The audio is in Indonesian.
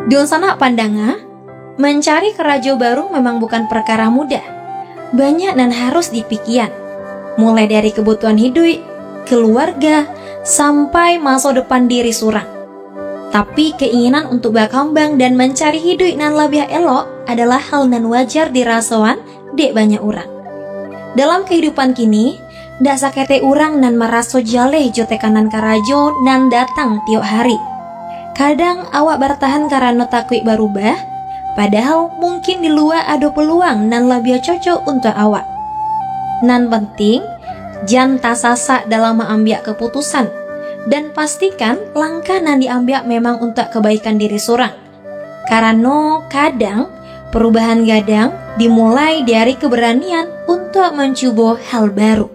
Diun sana pandanga, mencari kerajo baru memang bukan perkara mudah. Banyak dan harus dipikiran. Mulai dari kebutuhan hidup, keluarga, sampai masa depan diri surang. Tapi keinginan untuk berkembang dan mencari hidup nan lebih elok adalah hal nan wajar dirasakan dek banyak orang. Dalam kehidupan kini, dak sakete orang nan meraso jaleh jo tekanan karajo nan datang tiap hari. Kadang awak bertahan karena takut berubah, padahal mungkin di luar ada peluang nan lebih cocok untuk awak. Nan penting, jangan tasasak dalam mengambil keputusan dan pastikan langkah nan diambil memang untuk kebaikan diri seorang. Karena kadang perubahan gadang dimulai dari keberanian untuk mencoba hal baru.